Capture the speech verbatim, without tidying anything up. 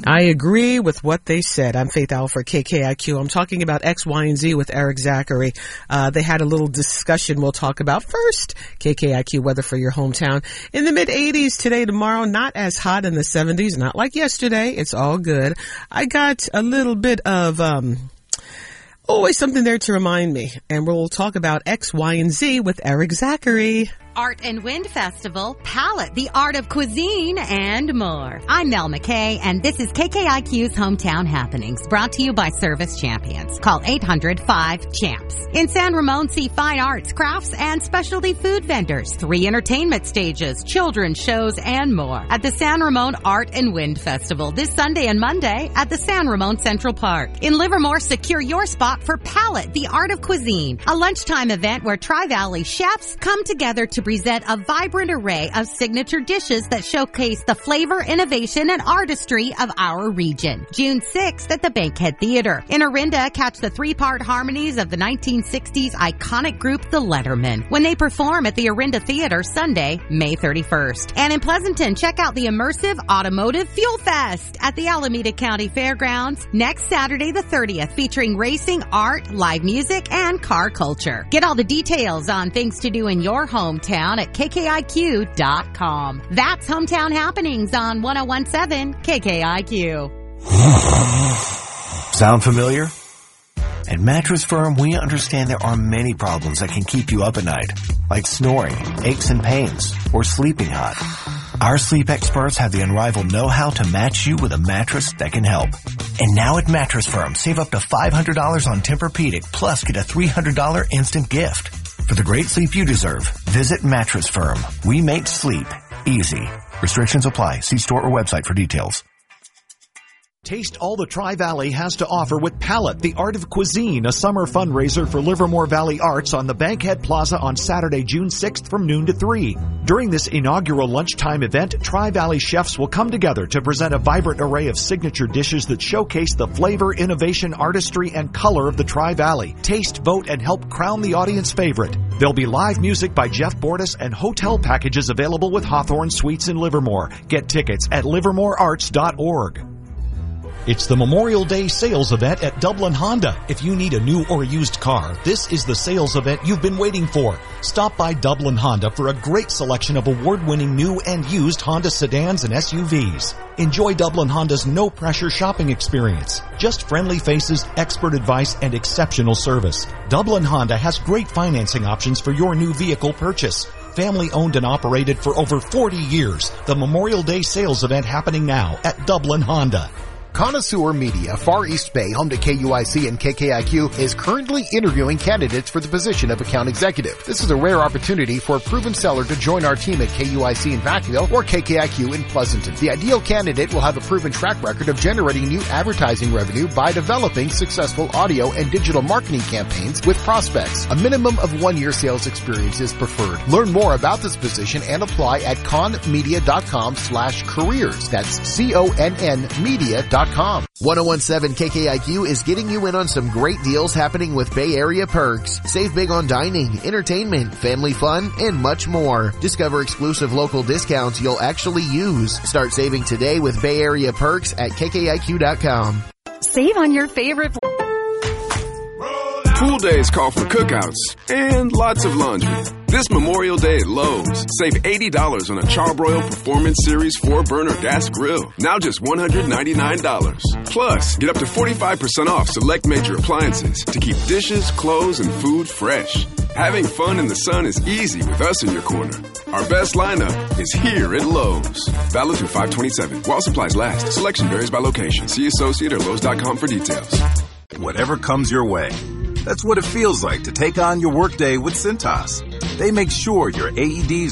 I agree with what they said. I'm Faith Alford, K K I Q. I'm talking about X, Y, and Z with Eric Zachary. Uh, they had a little discussion we'll talk about first. K K I Q weather for your hometown. In the mid eighties today, tomorrow, not as hot in the seventies, not like yesterday. It's all good. I got a little bit of, um, always something there to remind me. And we'll talk about X, Y, and Z with Eric Zachary. Art and Wind Festival, Palette, the Art of Cuisine, and more. I'm Mel McKay, and this is K K I Q's Hometown Happenings, brought to you by Service Champions. Call eight hundred five champs. In San Ramon, see fine arts, crafts, and specialty food vendors, three entertainment stages, children's shows, and more at the San Ramon Art and Wind Festival this Sunday and Monday at the San Ramon Central Park. In Livermore, secure your spot for Palette, the Art of Cuisine, a lunchtime event where Tri-Valley chefs come together to present a vibrant array of signature dishes that showcase the flavor, innovation, and artistry of our region. June sixth at the Bankhead Theater. In Orinda, catch the three-part harmonies of the nineteen sixties iconic group The Lettermen when they perform at the Orinda Theater Sunday, May thirty-first. And in Pleasanton, check out the immersive Automotive Fuel Fest at the Alameda County Fairgrounds next Saturday the thirtieth, featuring racing, art, live music, and car culture. Get all the details on things to do in your hometown at K K I Q dot com. That's Hometown Happenings on one oh one point seven K K I Q. Sound familiar? At Mattress Firm, we understand there are many problems that can keep you up at night, like snoring, aches and pains, or sleeping hot. Our sleep experts have the unrivaled know-how to match you with a mattress that can help. And now at Mattress Firm, save up to five hundred dollars on Tempur-Pedic, plus get a three hundred dollars instant gift. For the great sleep you deserve, visit Mattress Firm. We make sleep easy. Restrictions apply. See store or website for details. Taste all the Tri-Valley has to offer with Palette, the Art of Cuisine, a summer fundraiser for Livermore Valley Arts on the Bankhead Plaza on Saturday, June sixth from noon to three. During this inaugural lunchtime event, Tri-Valley chefs will come together to present a vibrant array of signature dishes that showcase the flavor, innovation, artistry, and color of the Tri-Valley. Taste, vote, and help crown the audience favorite. There'll be live music by Jeff Bordas and hotel packages available with Hawthorne Suites in Livermore. Get tickets at livermore arts dot org. It's the Memorial Day sales event at Dublin Honda. If you need a new or used car, this is the sales event you've been waiting for. Stop by Dublin Honda for a great selection of award-winning new and used Honda sedans and S U Vs. Enjoy Dublin Honda's no-pressure shopping experience. Just friendly faces, expert advice, and exceptional service. Dublin Honda has great financing options for your new vehicle purchase. Family owned and operated for over forty years. The Memorial Day sales event happening now at Dublin Honda. Connoisseur Media, Far East Bay, home to K U I C and K K I Q, is currently interviewing candidates for the position of account executive. This is a rare opportunity for a proven seller to join our team at K U I C in Vacaville or K K I Q in Pleasanton. The ideal candidate will have a proven track record of generating new advertising revenue by developing successful audio and digital marketing campaigns with prospects. A minimum of one year sales experience is preferred. Learn more about this position and apply at conmedia.com slash careers. That's C O N N media dot com. one oh one point seven K K I Q is getting you in on some great deals happening with Bay Area Perks. Save big on dining, entertainment, family fun, and much more. Discover exclusive local discounts you'll actually use. Start saving today with Bay Area Perks at K K I Q dot com. Save on your favorite. Pool days call for cookouts and lots of laundry. This Memorial Day at Lowe's, save eighty dollars on a Charbroil Performance Series four burner gas grill. Now just one hundred ninety-nine dollars. Plus, get up to forty-five percent off select major appliances to keep dishes, clothes, and food fresh. Having fun in the sun is easy with us in your corner. Our best lineup is here at Lowe's. Valid through five twenty-seven. While supplies last. Selection varies by location. See associate or lowes dot com for details. Whatever comes your way. That's what it feels like to take on your workday with Cintas. They make sure your A E Ds